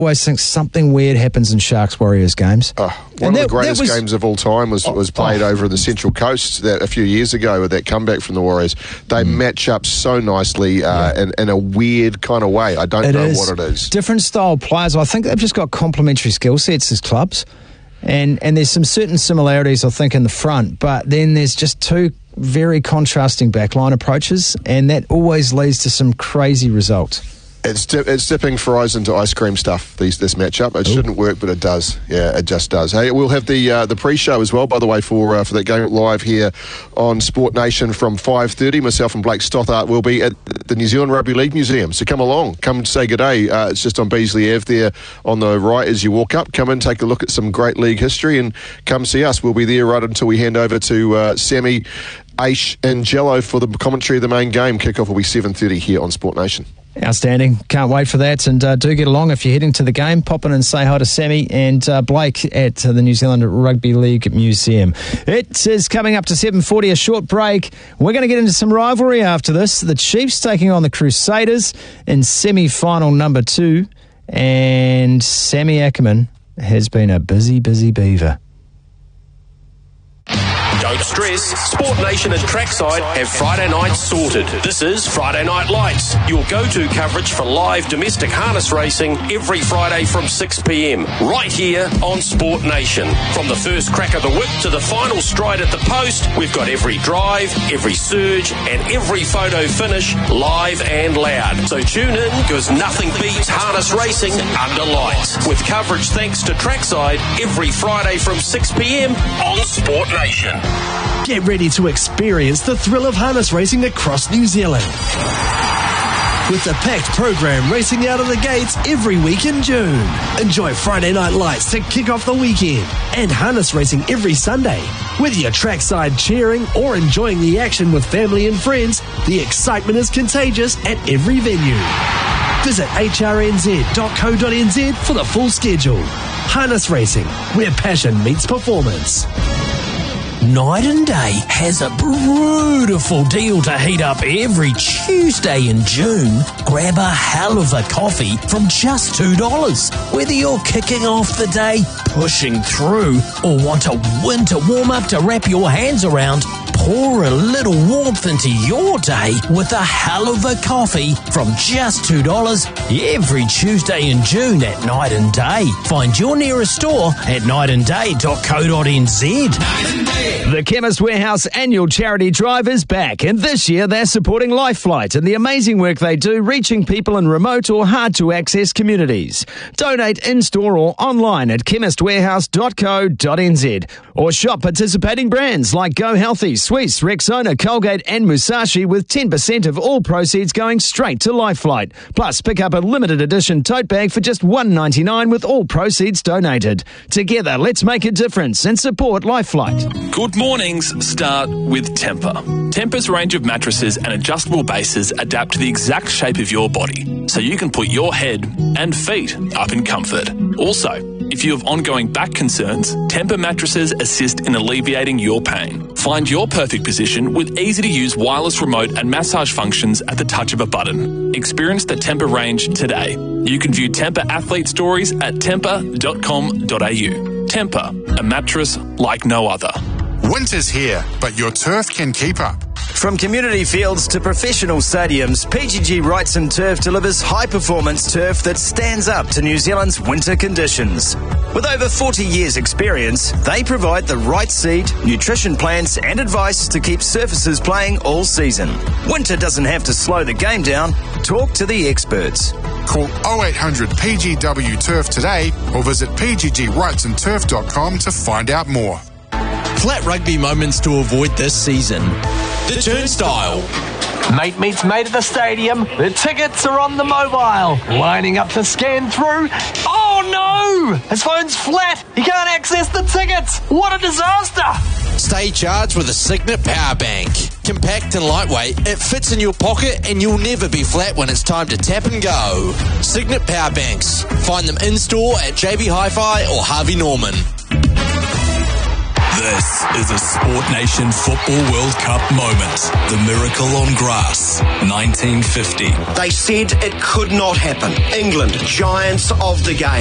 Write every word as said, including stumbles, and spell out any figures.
always think something weird happens in Sharks Warriors games. Oh, one And of that- the greatest that was- games of all time was, was played oh. over in the Central Coast that a few years ago with that comeback from the Warriors. They Mm. match up so nicely uh, in, in a weird kind of way. I don't It know is. what it is. Different style players. I think they've just got complementary skill sets as clubs. And and there's some certain similarities, I think, in the front. But then there's just two very contrasting backline approaches. And that always leads to some crazy results. It's dip, it's dipping fries into ice cream stuff, these, this matchup. It Ooh. shouldn't work, but it does. Yeah, it just does. Hey, we'll have the uh, the pre-show as well, by the way, for uh, for that game live here on Sport Nation from five thirty. Myself and Blake Stothart will be at the New Zealand Rugby League Museum. So come along, come say good day. Uh, it's just on Beasley Ave there on the right as you walk up. Come in, take a look at some great league history and come see us. We'll be there right until we hand over to uh, Sammy, Aish and Jello for the commentary of the main game. Kickoff will be seven thirty here on Sport Nation. Outstanding. Can't wait for that. And uh, do get along if you're heading to the game. Pop in and say hi to Sammy and uh, Blake at uh, the New Zealand Rugby League Museum. It is coming up to seven forty, a short break. We're going to get into some rivalry after this. The Chiefs taking on the Crusaders in semi-final number two. And Sammy Ackerman has been a busy, busy beaver. Don't stress, Sport Nation and Trackside have Friday night sorted. This is Friday Night Lights, your go-to coverage for live domestic harness racing every Friday from six p.m. right here on Sport Nation. From the first crack of the whip to the final stride at the post, we've got every drive, every surge and every photo finish live and loud. So tune in because nothing beats harness racing under lights. With coverage thanks to Trackside every Friday from six p.m. on Sport Nation. Get ready to experience the thrill of harness racing across New Zealand. With the packed program racing out of the gates every week in June. Enjoy Friday Night Lights to kick off the weekend and harness racing every Sunday. Whether you're trackside cheering or enjoying the action with family and friends, the excitement is contagious at every venue. Visit h r n z dot co dot n z for the full schedule. Harness racing, where passion meets performance. Night and Day has a beautiful deal to heat up every Tuesday in June. Grab a hell of a coffee from just two dollars. Whether you're kicking off the day, pushing through, or want a winter warm-up to wrap your hands around, pour a little warmth into your day with a hell of a coffee from just two dollars every Tuesday in June at Night and Day. Find your nearest store at night and day dot co dot n z. The Chemist Warehouse annual charity drive is back, and this year they're supporting Life Flight and the amazing work they do reaching people in remote or hard-to-access communities. Donate in-store or online at chemist warehouse dot co dot n z or shop participating brands like Go Healthy, Swiss, Rexona, Colgate and Musashi with ten percent of all proceeds going straight to Life Flight. Plus, pick up a limited edition tote bag for just one dollar ninety-nine with all proceeds donated. Together, let's make a difference and support Life Flight. Good mornings start with Tempur. Tempur's range of mattresses and adjustable bases adapt to the exact shape of your body, so you can put your head and feet up in comfort. Also, if you have ongoing back concerns, Tempur mattresses assist in alleviating your pain. Find your perfect position with easy-to-use wireless remote and massage functions at the touch of a button. Experience the Tempur range today. You can view Tempur athlete stories at tempur dot com dot a u. Tempur, a mattress like no other. Winter's here, but your turf can keep up. From community fields to professional stadiums, P G G Wrightson Turf delivers high-performance turf that stands up to New Zealand's winter conditions. With over forty years' experience, they provide the right seed, nutrition plans and advice to keep surfaces playing all season. Winter doesn't have to slow the game down. Talk to the experts. Call oh eight hundred P G W Turf today or visit p g g wrightson turf dot com to find out more. Flat rugby moments to avoid this season. The Turnstile. Mate meets mate at the stadium. The tickets are on the mobile. Lining up to scan through. Oh no! His phone's flat. He can't access the tickets. What a disaster! Stay charged with a Signet Power Bank. Compact and lightweight, it fits in your pocket and you'll never be flat when it's time to tap and go. Signet Power Banks. Find them in-store at J B Hi-Fi or Harvey Norman. This is a Sport Nation Football World Cup moment. The miracle on grass, nineteen fifty. They said it could not happen. England, giants of the game.